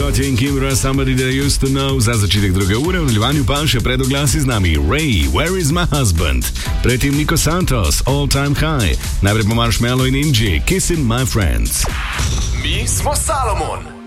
Gotye in Kimbra, Somebody That I Used To Know, za začetek druge ure, v nadaljevanju pa še predoglasi z nami Ray, Where Is My Husband, predtem Nico Santos, All Time High, najprej pa Marshmello in Inji, Kissing My Friends. Mi smo Salomon.